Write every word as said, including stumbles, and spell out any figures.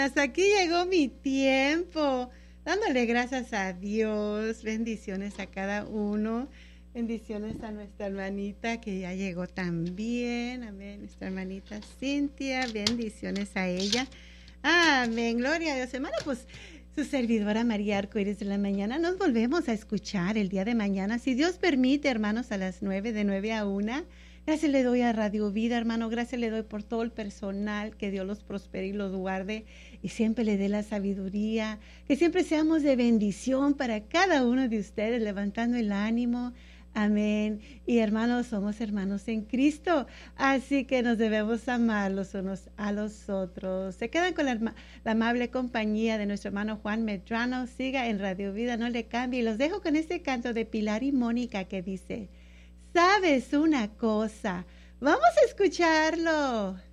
hasta aquí llegó mi tiempo. Dándole gracias a Dios, bendiciones a cada uno, bendiciones a nuestra hermanita que ya llegó también, amén, nuestra hermanita Cintia, bendiciones a ella, amén, gloria a Dios, hermano, pues su servidora María Arcoíris de la mañana, nos volvemos a escuchar el día de mañana, si Dios permite, hermanos, a las nueve, de nueve a una. Gracias le doy a Radio Vida, hermano, gracias le doy por todo el personal, que Dios los prospere y los guarde y siempre le dé la sabiduría, que siempre seamos de bendición para cada uno de ustedes, levantando el ánimo, amén. Y hermanos, somos hermanos en Cristo, así que nos debemos amar los unos a los otros. Se quedan con la, la amable compañía de nuestro hermano Juan Medrano, siga en Radio Vida, no le cambie, y los dejo con este canto de Pilar y Mónica que dice... ¿Sabes una cosa? Vamos a escucharlo.